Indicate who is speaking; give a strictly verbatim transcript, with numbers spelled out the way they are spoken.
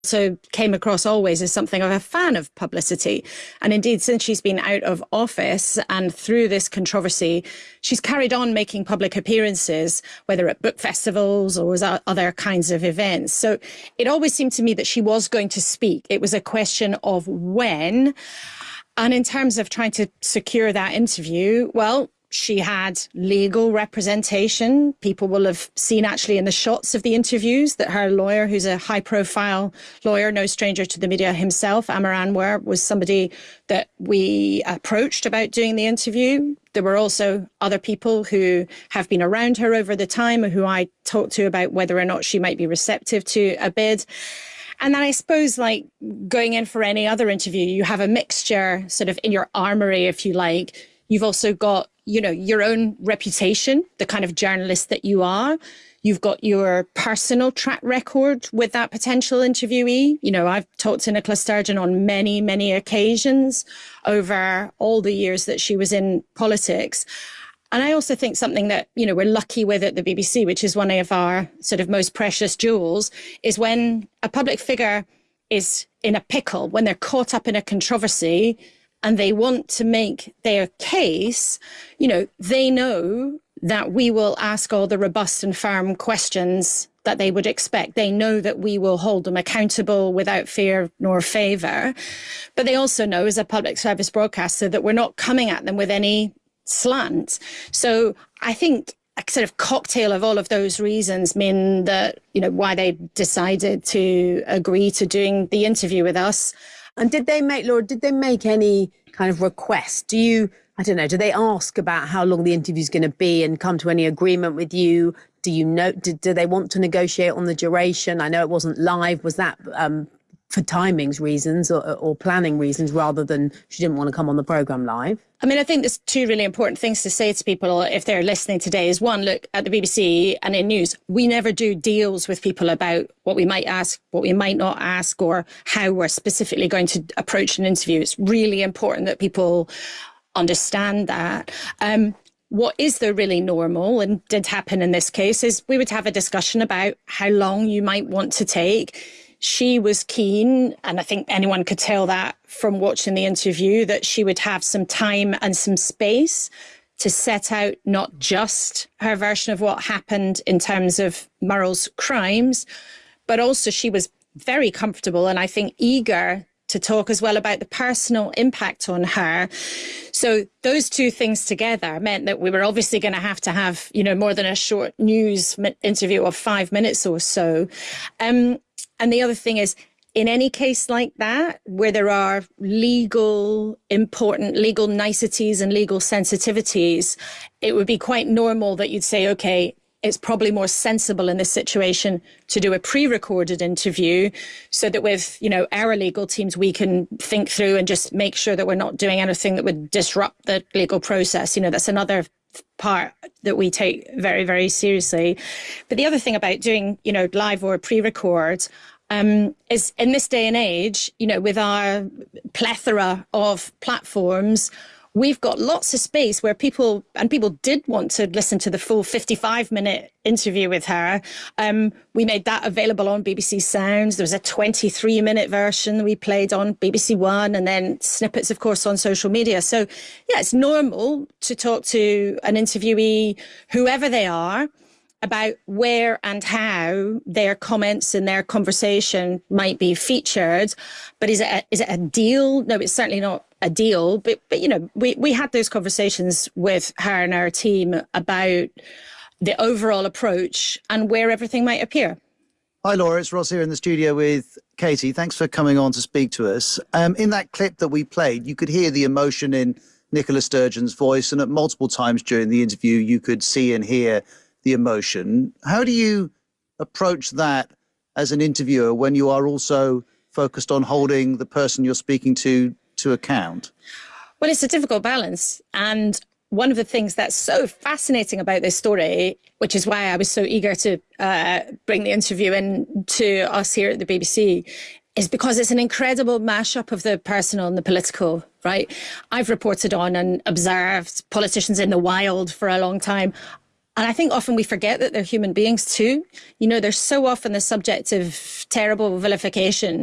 Speaker 1: So came across always as something of a fan of publicity. And indeed, since she's been out of office and through this controversy, she's carried on making public appearances, whether at book festivals or other kinds of events. So it always seemed to me that she was going to speak. It was a question of when. And in terms of trying to secure that interview, well, she had legal representation. People will have seen actually in the shots of the interviews that her lawyer, who's a high profile lawyer, no stranger to the media himself, Amar Anwar, was somebody that we approached about doing the interview. There were also other people who have been around her over the time who I talked to about whether or not she might be receptive to a bid. And then I suppose, like going in for any other interview, you have a mixture sort of in your armory, if you like. You've also got, you know, your own reputation, the kind of journalist that you are. You've got your personal track record with that potential interviewee. You know, I've talked to Nicola Sturgeon on many, many occasions over all the years that she was in politics. And I also think something that, you know, we're lucky with at the B B C, which is one of our sort of most precious jewels, is when a public figure is in a pickle, when they're caught up in a controversy and they want to make their case, you know, they know that we will ask all the robust and firm questions that they would expect. They know that we will hold them accountable without fear nor favour. But they also know, as a public service broadcaster, that we're not coming at them with any slant. So I think a sort of cocktail of all of those reasons mean that, you know, why they decided to agree to doing the interview with us.
Speaker 2: And did they make, Laura, did they make any kind of request? Do you, I don't know, do they ask about how long the interview's going to be and come to any agreement with you? Do you know, do, do they want to negotiate on the duration? I know it wasn't live. Was that um, for timings reasons or, or planning reasons rather than she didn't want to come on the programme live?
Speaker 1: I mean, I think there's two really important things to say to people if they're listening today is one, look, at the B B C and in news, we never do deals with people about what we might ask, what we might not ask, or how we're specifically going to approach an interview. It's really important that people understand that. Um, what is though really normal and did happen in this case is we would have a discussion about how long you might want to take. She was keen, and I think anyone could tell that from watching the interview, that she would have some time and some space to set out not just her version of what happened in terms of Murrell's crimes, but also she was very comfortable and I think eager to talk as well about the personal impact on her. So those two things together meant that we were obviously going to have to have, you know, more than a short news interview of five minutes or so. Um, And the other thing is, in any case like that, where there are legal, important legal niceties and legal sensitivities, it would be quite normal that you'd say, OK, it's probably more sensible in this situation to do a pre-recorded interview so that with, you know, our legal teams, we can think through and just make sure that we're not doing anything that would disrupt the legal process. You know, that's another part that we take very, very seriously. But the other thing about doing, you know, live or pre-record um, is in this day and age, you know, with our plethora of platforms, we've got lots of space where people, and people did want to listen to the full fifty-five minute interview with her. Um, we made that available on B B C Sounds. There was a twenty-three minute version we played on B B C One, and then snippets, of course, on social media. So, yeah, it's normal to talk to an interviewee, whoever they are, about where and how their comments and their conversation might be featured. But is it a, is it a deal? No, it's certainly not a deal. But, but you know, we, we had those conversations with her and our team about the overall approach and where everything might appear.
Speaker 3: Hi, Laura. It's Ross here in the studio with Katie. Thanks for coming on to speak to us. Um, in that clip that we played, you could hear the emotion in Nicola Sturgeon's voice, and at multiple times during the interview, you could see and hear the emotion. How do you approach that as an interviewer when you are also focused on holding the person you're speaking to to account?
Speaker 1: Well, it's a difficult balance. And one of the things that's so fascinating about this story, which is why I was so eager to uh, bring the interview in to us here at the B B C, is because it's an incredible mashup of the personal and the political, right? I've reported on and observed politicians in the wild for a long time. And I think often we forget that they're human beings too. You know, they're so often the subject of terrible vilification